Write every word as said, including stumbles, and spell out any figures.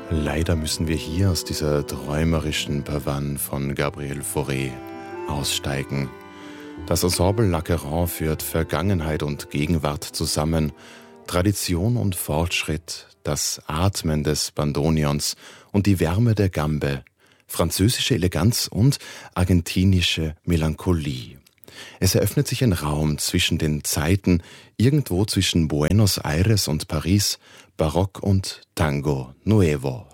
Leider müssen wir hier aus dieser träumerischen Pavane von Gabriel Fauré aussteigen. Das Ensemble L'Acqueyron führt Vergangenheit und Gegenwart zusammen, Tradition und Fortschritt, das Atmen des Bandoneons und die Wärme der Gambe, französische Eleganz und argentinische Melancholie. Es eröffnet sich ein Raum zwischen den Zeiten, irgendwo zwischen Buenos Aires und Paris, Barock und Tango Nuevo.